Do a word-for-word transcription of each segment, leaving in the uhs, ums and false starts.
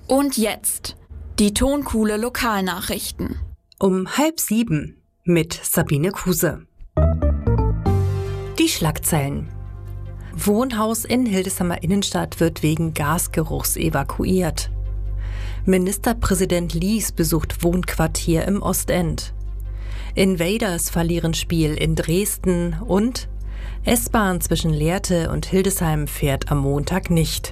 Und jetzt die Tonkuhle Lokalnachrichten. Um halb sieben mit Sabine Kuse. Die Schlagzeilen. Wohnhaus in Hildesheimer Innenstadt wird wegen Gasgeruchs evakuiert. Ministerpräsident Lies besucht Wohnquartier im Ostend. Invaders verlieren Spiel in Dresden und S-Bahn zwischen Lehrte und Hildesheim fährt am Montag nicht.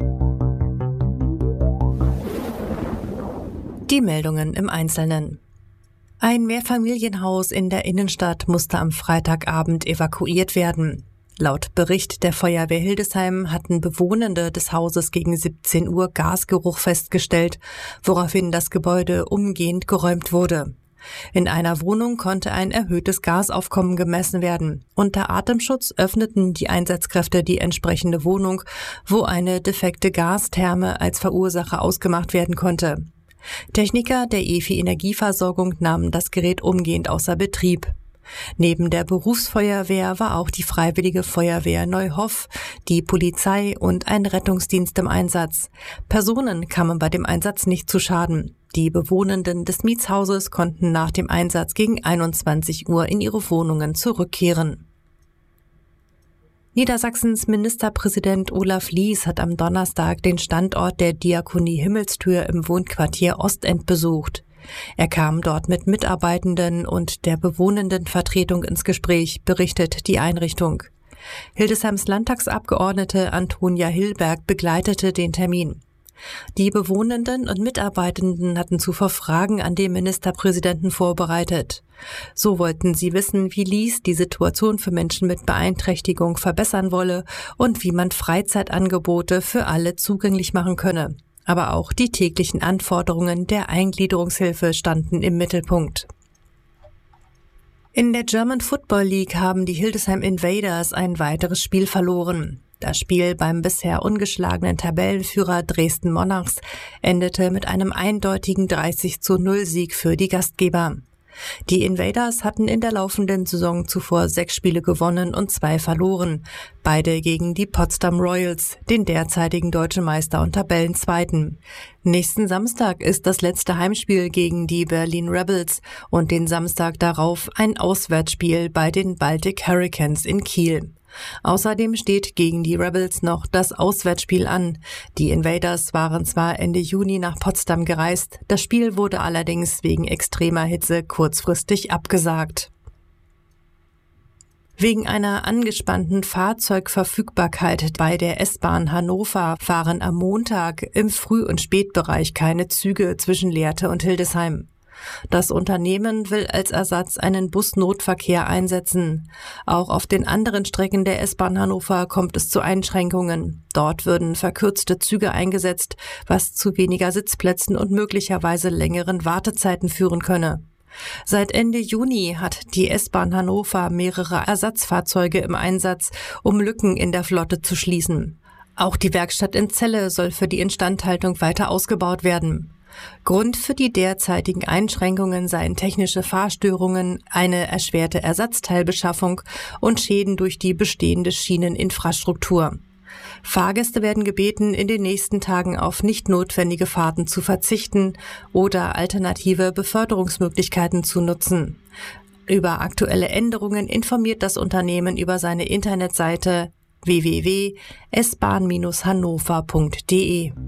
Die Meldungen im Einzelnen. Ein Mehrfamilienhaus in der Innenstadt musste am Freitagabend evakuiert werden. Laut Bericht der Feuerwehr Hildesheim hatten Bewohnende des Hauses gegen siebzehn Uhr Gasgeruch festgestellt, woraufhin das Gebäude umgehend geräumt wurde. In einer Wohnung konnte ein erhöhtes Gasaufkommen gemessen werden. Unter Atemschutz öffneten die Einsatzkräfte die entsprechende Wohnung, wo eine defekte Gastherme als Verursacher ausgemacht werden konnte. Techniker der E F I Energieversorgung nahmen das Gerät umgehend außer Betrieb. Neben der Berufsfeuerwehr war auch die Freiwillige Feuerwehr Neuhoff, die Polizei und ein Rettungsdienst im Einsatz. Personen kamen bei dem Einsatz nicht zu Schaden. Die Bewohnenden des Mietshauses konnten nach dem Einsatz gegen einundzwanzig Uhr in ihre Wohnungen zurückkehren. Niedersachsens Ministerpräsident Olaf Lies hat am Donnerstag den Standort der Diakonie Himmelstür im Wohnquartier Ostend besucht. Er kam dort mit Mitarbeitenden und der bewohnenden Vertretung ins Gespräch, berichtet die Einrichtung. Hildesheims Landtagsabgeordnete Antonia Hilberg begleitete den Termin. Die Bewohnenden und Mitarbeitenden hatten zuvor Fragen an den Ministerpräsidenten vorbereitet. So wollten sie wissen, wie Lies die Situation für Menschen mit Beeinträchtigung verbessern wolle und wie man Freizeitangebote für alle zugänglich machen könne. Aber auch die täglichen Anforderungen der Eingliederungshilfe standen im Mittelpunkt. In der German Football League haben die Hildesheim Invaders ein weiteres Spiel verloren. Das Spiel beim bisher ungeschlagenen Tabellenführer Dresden Monarchs endete mit einem eindeutigen dreißig zu null Sieg für die Gastgeber. Die Invaders hatten in der laufenden Saison zuvor sechs Spiele gewonnen und zwei verloren, beide gegen die Potsdam Royals, den derzeitigen deutschen Meister und Tabellenzweiten. Nächsten Samstag ist das letzte Heimspiel gegen die Berlin Rebels und den Samstag darauf ein Auswärtsspiel bei den Baltic Hurricanes in Kiel. Außerdem steht gegen die Rebels noch das Auswärtsspiel an. Die Invaders waren zwar Ende Juni nach Potsdam gereist, das Spiel wurde allerdings wegen extremer Hitze kurzfristig abgesagt. Wegen einer angespannten Fahrzeugverfügbarkeit bei der S-Bahn Hannover fahren am Montag im Früh- und Spätbereich keine Züge zwischen Lehrte und Hildesheim. Das Unternehmen will als Ersatz einen Busnotverkehr einsetzen. Auch auf den anderen Strecken der S-Bahn Hannover kommt es zu Einschränkungen. Dort würden verkürzte Züge eingesetzt, was zu weniger Sitzplätzen und möglicherweise längeren Wartezeiten führen könne. Seit Ende Juni hat die S-Bahn Hannover mehrere Ersatzfahrzeuge im Einsatz, um Lücken in der Flotte zu schließen. Auch die Werkstatt in Celle soll für die Instandhaltung weiter ausgebaut werden. Grund für die derzeitigen Einschränkungen seien technische Fahrstörungen, eine erschwerte Ersatzteilbeschaffung und Schäden durch die bestehende Schieneninfrastruktur. Fahrgäste werden gebeten, in den nächsten Tagen auf nicht notwendige Fahrten zu verzichten oder alternative Beförderungsmöglichkeiten zu nutzen. Über aktuelle Änderungen informiert das Unternehmen über seine Internetseite w w w punkt s bahn hannover punkt d e.